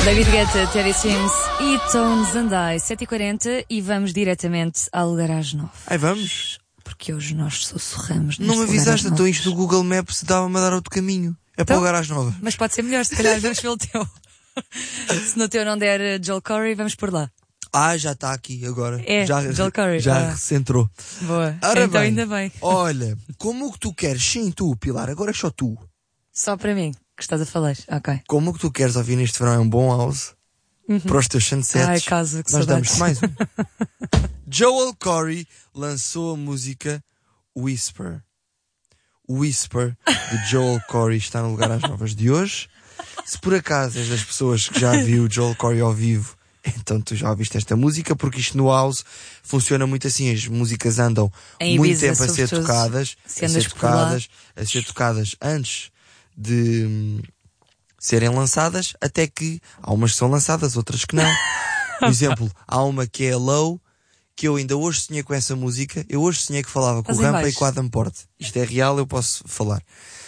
David Guetta, Teddy Swims e Tones and I, 7h40 e vamos diretamente ao Garage 9. Aí vamos. Porque hoje nós sussurramos. Não me avisaste, então então isto do Google Maps dava-me a dar outro caminho. É para o Garage 9. Mas pode ser melhor, se calhar vamos pelo teu. Se no teu não der Joel Corey, vamos por lá. Já está aqui agora. É, Joel Corey. Já recentrou. Boa. Ora então bem, ainda bem. Olha, como o que tu queres? Sim, tu, Pilar, agora é só tu. Só para mim que estás a falar. Ok. Como o que tu queres ouvir neste verão é um bom house para os teus sunsets. Ai, casa, que nós saudades. damos mais um. Joel Corey lançou a música Whisper. Whisper de Joel Corey está no lugar às novas de hoje. Se por acaso és das pessoas que já viu Joel Corey ao vivo, então tu já ouviste esta música, porque isto no house funciona muito assim, as músicas andam Em muito Ibiza, tempo a ser tocadas, a ser tocadas antes de serem lançadas, até que há umas que são lançadas, outras que não. Por exemplo, há uma que é a Low, que eu ainda hoje sonhei com essa música. Eu hoje sonhei que falava com o Rampa e com o Adam Porte. Isto é real, eu posso falar.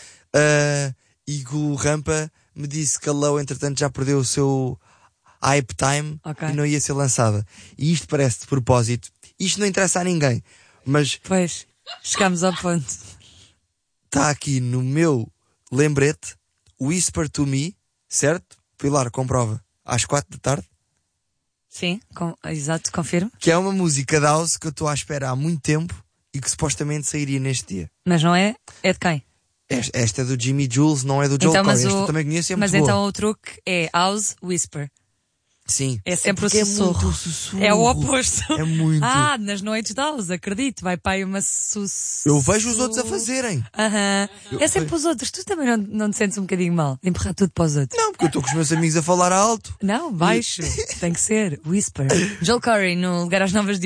E que o Rampa me disse que a Low, entretanto, já perdeu o seu hype time e não ia ser lançada. E isto parece de propósito. Isto não interessa a ninguém. Mas pois, chegamos ao ponto. está aqui no meu lembrete Whisper to Me, certo? Pilar, comprova. Às 4 da tarde. Sim, exato, confirmo. Que é uma música de house que eu estou à espera há muito tempo e que supostamente sairia neste dia. Mas não é? É de quem? Esta é do Jimmy Jules, não é do Joel Corey. Esta eu também conheço, é muito boa. Mas então o truque é House Whisper. Sim. É sempre o sussurro. É muito sussurro. É o oposto. É muito. Nas noites de house, acredito. Vai para aí uma sussurro. Eu vejo os outros a fazerem. É sempre os outros. Tu também não te sentes um bocadinho mal de empurrar tudo para os outros? Não, porque eu estou com os meus amigos a falar alto. Não, baixo. Tem que ser. Whisper. Joel Corey no Lugar às Novas de